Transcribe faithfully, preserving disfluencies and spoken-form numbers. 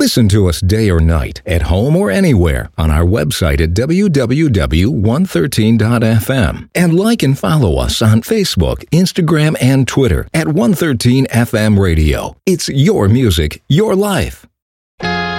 Listen to us day or night, at home or anywhere, on our website at w w w dot one thirteen dot f m. And like and follow us on Facebook, Instagram, and Twitter at one thirteen F M Radio. It's your music, your life.